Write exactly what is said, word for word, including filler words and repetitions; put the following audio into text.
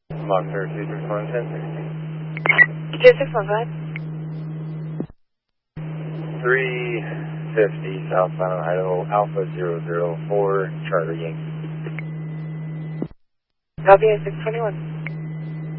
Monster two six one ten sixty. two six one five. three fifty southbound Idaho, Alpha zero zero four, Charlie Yankee. Copy at six twenty-one.